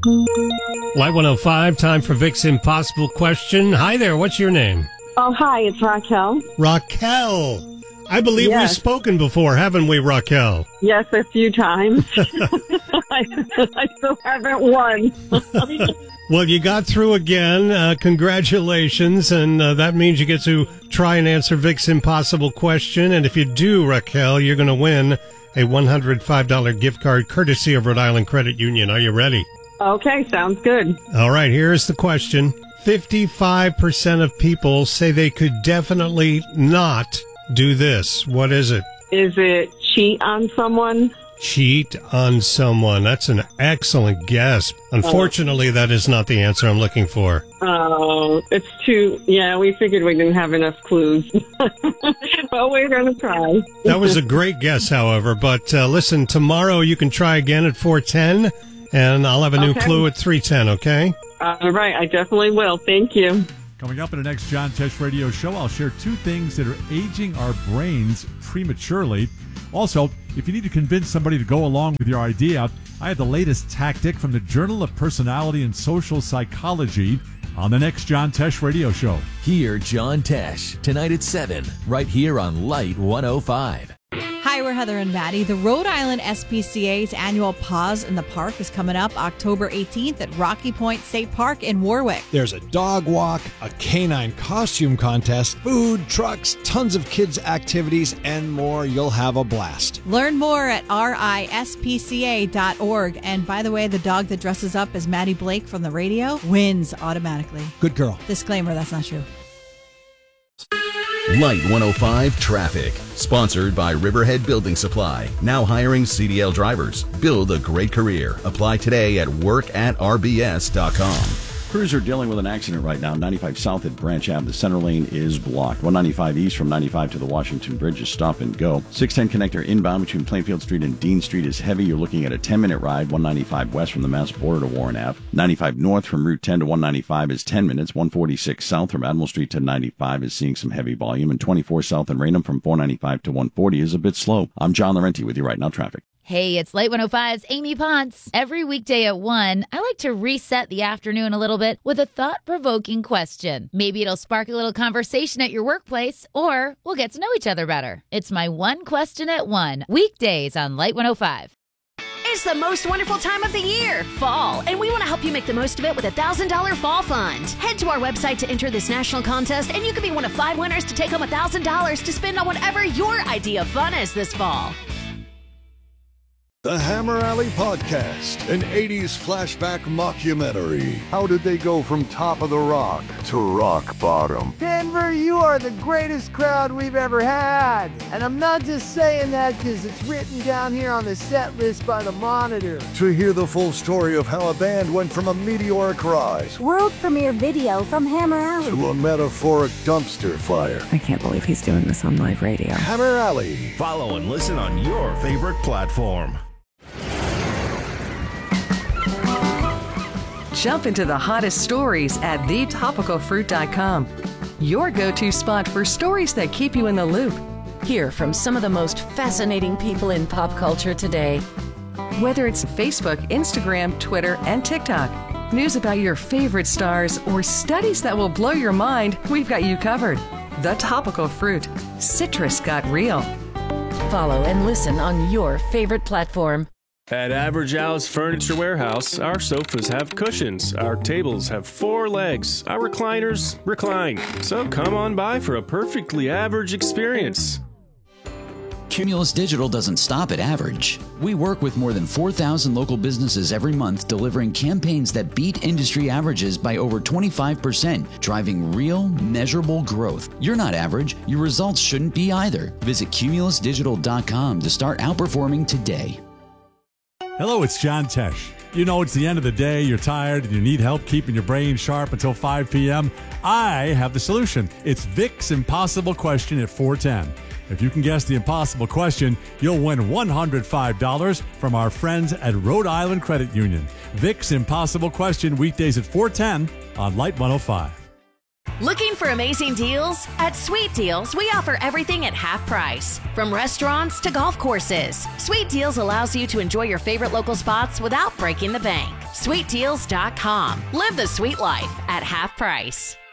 Light 105, time for Vic's Impossible Question. Hi there, what's your name? Oh, hi, it's Raquel. Raquel. I believe we've spoken before, haven't we, Raquel? Yes, a few times. I still haven't won. Well, you got through again. Congratulations. And that means you get to try and answer Vic's Impossible Question. And if you do, Raquel, you're going to win a $105 gift card courtesy of Rhode Island Credit Union. Are you ready? Okay, sounds good. All right, here's the question. 55% of people say they could definitely not do this. What is it? Is it cheat on someone? Cheat on someone. That's an excellent guess. Unfortunately, that is not the answer I'm looking for. Oh, it's too... Yeah, we figured we didn't have enough clues. But we're going to try. That was a great guess, however. But listen, tomorrow you can try again at 4:10, and I'll have a new clue at 3:10, okay? All right, I definitely will. Thank you. Coming up in the next John Tesh Radio Show, I'll share 2 things that are aging our brains prematurely. Also, if you need to convince somebody to go along with your idea, I have the latest tactic from the Journal of Personality and Social Psychology on the next John Tesh Radio Show. Hear John Tesh tonight at 7, right here on Light 105. Hi, we're Heather and Maddie. The Rhode Island SPCA's annual Paws in the Park is coming up October 18th at Rocky Point State Park in Warwick. There's a dog walk, a canine costume contest, food, trucks, tons of kids' activities, and more. You'll have a blast. Learn more at rispca.org. And by the way, the dog that dresses up as Maddie Blake from the radio wins automatically. Good girl. Disclaimer, that's not true. Light 105 Traffic. Sponsored by Riverhead Building Supply. Now hiring CDL drivers. Build a great career. Apply today at work@rbs.com. Crews are dealing with an accident right now. 95 south at Branch Ave. The center lane is blocked. 195 east from 95 to the Washington Bridge is stop and go. 610 connector inbound between Plainfield Street and Dean Street is heavy. You're looking at a 10-minute ride. 195 west from the Mass border to Warren Ave. 95 north from Route 10 to 195 is 10 minutes. 146 south from Admiral Street to 95 is seeing some heavy volume. And 24 south in Raynham from 495 to 140 is a bit slow. I'm John Laurenti with you right now, traffic. Hey, it's Light 105's Amy Ponce. Every weekday at 1, I like to reset the afternoon a little bit with a thought-provoking question. Maybe it'll spark a little conversation at your workplace, or we'll get to know each other better. It's my One Question at 1, weekdays on Light 105. It's the most wonderful time of the year, fall, and we want to help you make the most of it with a $1,000 fall fund. Head to our website to enter this national contest, and you could be one of 5 winners to take home $1,000 to spend on whatever your idea of fun is this fall. The Hammer Alley Podcast, an 80s flashback mockumentary. How did they go from top of the rock to rock bottom? Denver, you are the greatest crowd we've ever had. And I'm not just saying that because it's written down here on the set list by the Monitor. To hear the full story of how a band went from a meteoric rise, world premiere video from Hammer Alley, to a metaphoric dumpster fire. I can't believe he's doing this on live radio. Hammer Alley. Follow and listen on your favorite platform. Jump into the hottest stories at thetopicalfruit.com. Your go-to spot for stories that keep you in the loop. Hear from some of the most fascinating people in pop culture today. Whether it's Facebook, Instagram, Twitter, and TikTok, news about your favorite stars, or studies that will blow your mind, we've got you covered. The Topical Fruit. Citrus got real. Follow and listen on your favorite platform. At Average Al's Furniture Warehouse, our sofas have cushions, our tables have 4 legs, our recliners recline. So come on by for a perfectly average experience. Cumulus Digital doesn't stop at average. We work with more than 4,000 local businesses every month, delivering campaigns that beat industry averages by over 25%, driving real, measurable growth. You're not average. Your results shouldn't be either. Visit cumulusdigital.com to start outperforming today. Hello, it's John Tesh. You know, it's the end of the day, you're tired, and you need help keeping your brain sharp until 5 p.m. I have the solution. It's Vic's Impossible Question at 4:10. If you can guess the impossible question, you'll win $105 from our friends at Rhode Island Credit Union. Vic's Impossible Question, weekdays at 4:10 on Light 105. Looking for amazing deals? At Sweet Deals, we offer everything at half price, from restaurants to golf courses. Sweet Deals allows you to enjoy your favorite local spots without breaking the bank. SweetDeals.com. Live the sweet life at half price.